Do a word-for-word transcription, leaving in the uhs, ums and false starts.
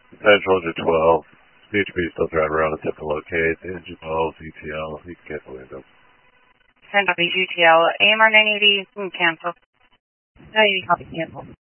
Central to twelve. C H P still driving around the tip to locate. Engine twelve, E T L. You can cancel window. ten W G T L, A M R nine eighty, cancel. nine eighty, copy, cancel.